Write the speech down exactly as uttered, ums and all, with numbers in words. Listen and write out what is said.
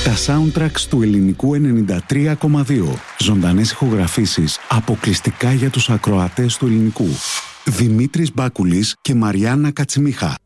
Τα soundtracks του ελληνικού ενενήντα τρία κόμμα δύο. Ζωντανές ηχογραφήσεις αποκλειστικά για τους ακροατές του ελληνικού. Δημήτρης Μπάκουλης και Μαριάννα Κατσιμίχα.